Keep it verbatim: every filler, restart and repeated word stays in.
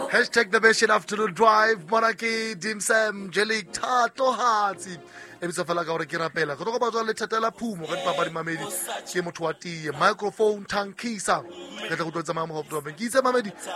Hashtag the Beshin Afternoon Drive. Monarchy, Dim Sam, Jelik, Tato Hatsi. Ebisa fela ka gore ke rapela go go ba tswa le thatela phumo ka dipapadi mamedi ke motho wa tie microphone tankisa ke tla go tlotsa mama go tloba ke itse mamedi